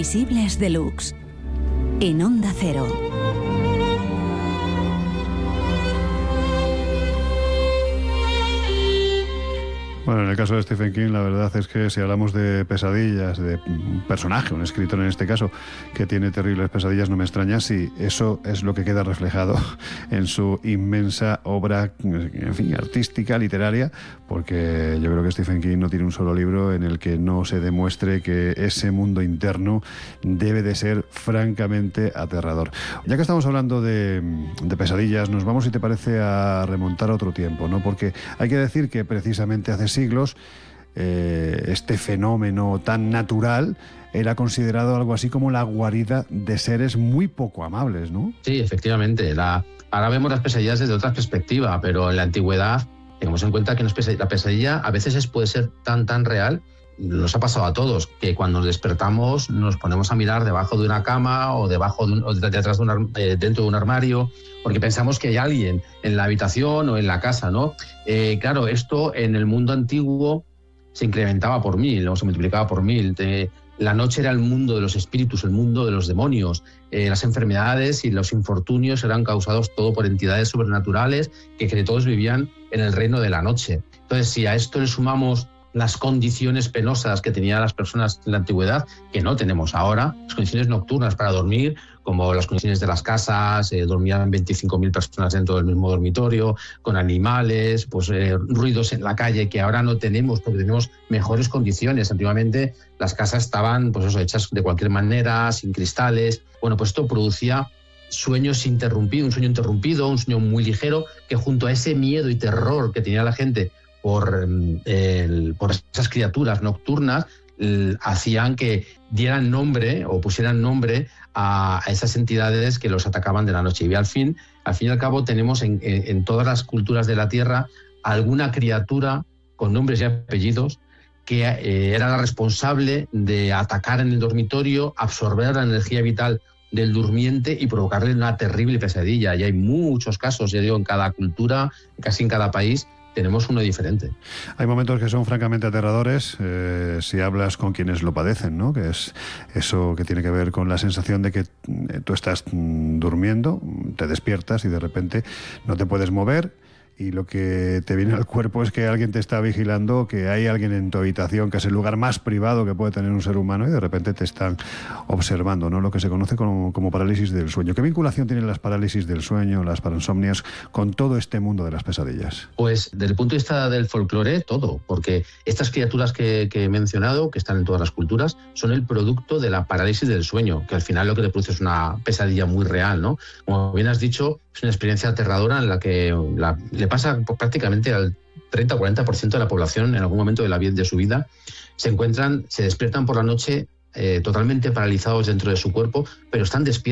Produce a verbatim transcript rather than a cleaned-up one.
Invisibles Deluxe, en Onda Cero. Bueno, en el caso de Stephen King, la verdad es que si hablamos de pesadillas, de un personaje, un escritor en este caso, que tiene terribles pesadillas, no me extraña si eso es lo que queda reflejado en su inmensa obra, en fin, artística, literaria, porque yo creo que Stephen King no tiene un solo libro en el que no se demuestre que ese mundo interno debe de ser francamente aterrador. Ya que estamos hablando de, de pesadillas, nos vamos, si te parece, a remontar a otro tiempo, ¿no? Porque hay que decir que precisamente hace siglos eh, este fenómeno tan natural era considerado algo así como la guarida de seres muy poco amables, ¿no? Sí, efectivamente. La, ahora vemos las pesadillas desde otra perspectiva, pero en la antigüedad tengamos en cuenta que no es pesadilla, la pesadilla a veces es, puede ser tan tan real. Nos ha pasado a todos, que cuando nos despertamos nos ponemos a mirar debajo de una cama o debajo de un, o detrás de un, eh, dentro de un armario, porque pensamos que hay alguien en la habitación o en la casa, ¿no? Eh, claro, esto en el mundo antiguo se incrementaba por mil, o se multiplicaba por mil. De, la noche era el mundo de los espíritus, el mundo de los demonios. Eh, las enfermedades y los infortunios eran causados todo por entidades sobrenaturales que, que todos vivían en el reino de la noche. Entonces, si a esto le sumamos las condiciones penosas que tenían las personas en la antigüedad, que no tenemos ahora, las condiciones nocturnas para dormir, como las condiciones de las casas, eh, dormían veinticinco mil personas dentro del mismo dormitorio, con animales, pues eh, ruidos en la calle que ahora no tenemos porque tenemos mejores condiciones. Antiguamente las casas estaban pues eso, hechas de cualquier manera, sin cristales. Bueno, pues esto producía sueños interrumpidos, un sueño interrumpido, un sueño muy ligero, que junto a ese miedo y terror que tenía la gente Por, el, por esas criaturas nocturnas, el, hacían que dieran nombre o pusieran nombre a, a esas entidades que los atacaban de la noche. Y al fin, al fin y al cabo tenemos en, en, en todas las culturas de la Tierra alguna criatura con nombres y apellidos que eh, era la responsable de atacar en el dormitorio, absorber la energía vital del durmiente y provocarle una terrible pesadilla. Y hay muchos casos, ya digo, en cada cultura, casi en cada país, tenemos uno diferente. Hay momentos que son francamente aterradores eh, si hablas con quienes lo padecen, ¿no? Que es eso que tiene que ver con la sensación de que eh, tú estás mm, durmiendo, te despiertas y de repente no te puedes mover, y lo que te viene al cuerpo es que alguien te está vigilando, que hay alguien en tu habitación, que es el lugar más privado que puede tener un ser humano, y de repente te están observando, ¿no? Lo que se conoce como, como parálisis del sueño. ¿Qué vinculación tienen las parálisis del sueño, las parasomnias, con todo este mundo de las pesadillas? Pues desde el punto de vista del folclore, todo, porque estas criaturas que, que he mencionado, que están en todas las culturas, son el producto de la parálisis del sueño, que al final lo que te produce es una pesadilla muy real, ¿no? Como bien has dicho, es una experiencia aterradora en la que la, le pasa prácticamente al treinta o cuarenta por ciento de la población en algún momento de, la, de su vida. Se encuentran, se despiertan por la noche eh, totalmente paralizados dentro de su cuerpo, pero están despiertos.